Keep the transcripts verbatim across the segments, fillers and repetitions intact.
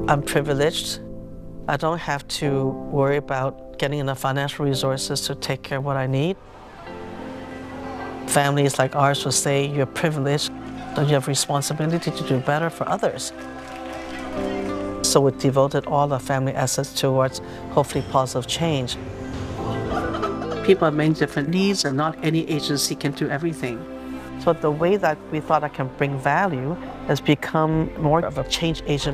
I'm privileged. I don't have to worry about getting enough financial resources to take care of what I need. Families like ours will say, you're privileged, but you have responsibility to do better for others. So we devoted all our family assets towards hopefully positive change. People have many different needs, and not any agency can do everything. So the way that we thought I can bring value has become more of a change agent.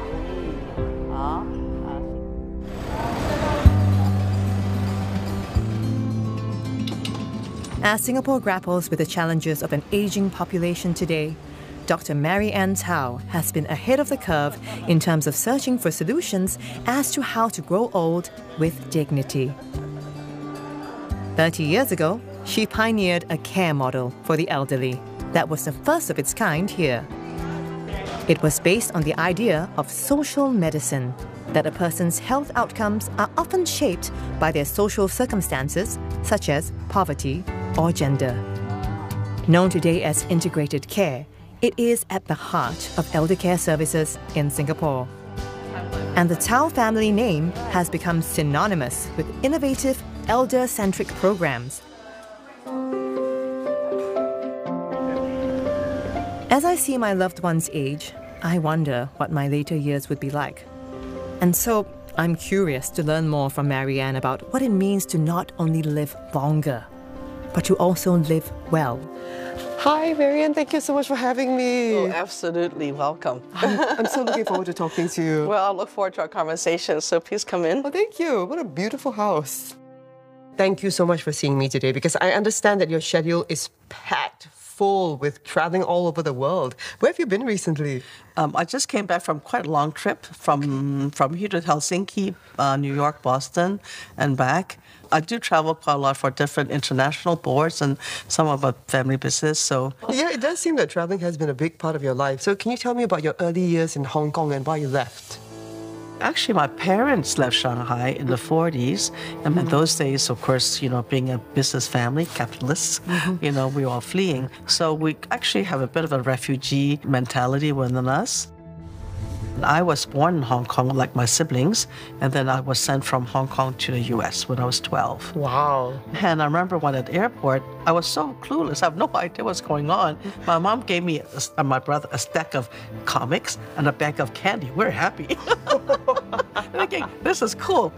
As Singapore grapples with the challenges of an aging population today, Doctor Mary Ann Tao has been ahead of the curve in terms of searching for solutions as to how to grow old with dignity. Thirty years ago, she pioneered a care model for the elderly that was the first of its kind here. It was based on the idea of social medicine, that a person's health outcomes are often shaped by their social circumstances, such as poverty or gender. Known today as integrated care, it is at the heart of elder care services in Singapore. And the Tao family name has become synonymous with innovative elder-centric programs. As I see my loved ones age, I wonder what my later years would be like. And so, I'm curious to learn more from Mary Ann about what it means to not only live longer, but to also live well. Hi, Mary Ann. Thank you so much for having me. Oh, absolutely. Welcome. I'm so looking forward to talking to you. Well, I look forward to our conversation, so please come in. Oh, thank you. What a beautiful house. Thank you so much for seeing me today, because I understand that your schedule is packed full with traveling all over the world. Where have you been recently? Um, I just came back from quite a long trip from, from here to Helsinki, uh, New York, Boston, and back. I do travel quite a lot for different international boards and some of my family business, so... Yeah, it does seem that traveling has been a big part of your life. So can you tell me about your early years in Hong Kong and why you left? Actually, my parents left Shanghai in the forties. And in those days, of course, you know, being a business family, capitalists, mm-hmm. you know, we were all fleeing. So we actually have a bit of a refugee mentality within us. I was born in Hong Kong like my siblings, and then I was sent from Hong Kong to the U S when I was twelve. Wow. And I remember when at the airport, I was so clueless. I have no idea what's going on. My mom gave me and my brother a stack of comics and a bag of candy. We're happy. Thinking, this is cool.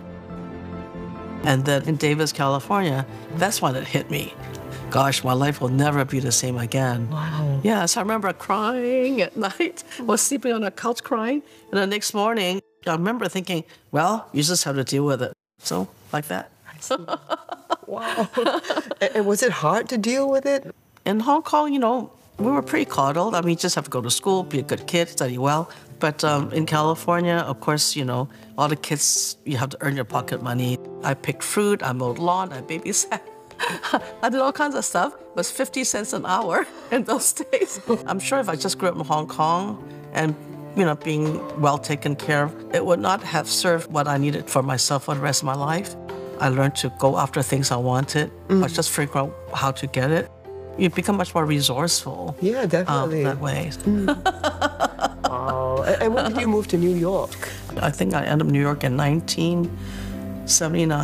And then in Davis, California, that's when it hit me. Gosh, my life will never be the same again. Wow. Yeah, so I remember crying at night. I was sleeping on a couch crying. And the next morning, I remember thinking, well, you just have to deal with it. So, like that. I see. Wow. and, and was it hard to deal with it? In Hong Kong, you know, we were pretty coddled. I mean, you just have to go to school, be a good kid, study well. But um, in California, of course, you know, all the kids, you have to earn your pocket money. I picked fruit, I mowed lawn, I babysat. I did all kinds of stuff. It was fifty cents an hour in those days. I'm sure if I just grew up in Hong Kong and, you know, being well taken care of, it would not have served what I needed for myself for the rest of my life. I learned to go after things I wanted, mm. but just figure out how to get it. You become much more resourceful. Yeah, definitely. Um, that way. Mm. Wow. And when did you move to New York? I think I ended up in New York in nineteen seventy-nine.